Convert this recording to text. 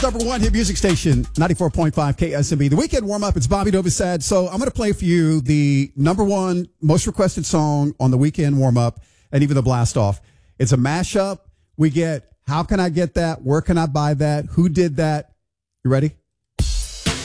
Number one hit music station, 94.5 KSMB. The weekend warm up, it's Bobby Novosad. So I'm going to play for you the number one most requested song on the weekend warm up and even the blast off. It's a mashup. We get, how can I get that? Where can I buy that? Who did that? You ready?